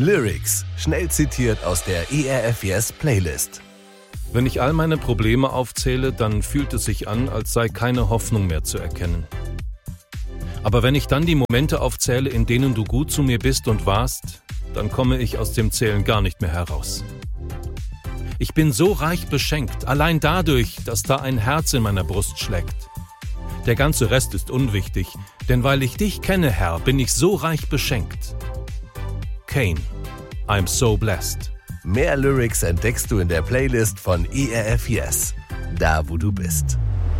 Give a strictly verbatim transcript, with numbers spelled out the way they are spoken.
Lyrics, schnell zitiert aus der E R F Yes Playlist. Wenn ich all meine Probleme aufzähle, dann fühlt es sich an, als sei keine Hoffnung mehr zu erkennen. Aber wenn ich dann die Momente aufzähle, in denen du gut zu mir bist und warst, dann komme ich aus dem Zählen gar nicht mehr heraus. Ich bin so reich beschenkt, allein dadurch, dass da ein Herz in meiner Brust schlägt. Der ganze Rest ist unwichtig, denn weil ich dich kenne, Herr, bin ich so reich beschenkt. Kane, I'm so blessed. Mehr Lyrics entdeckst du in der Playlist von E R F Yes, da wo du bist.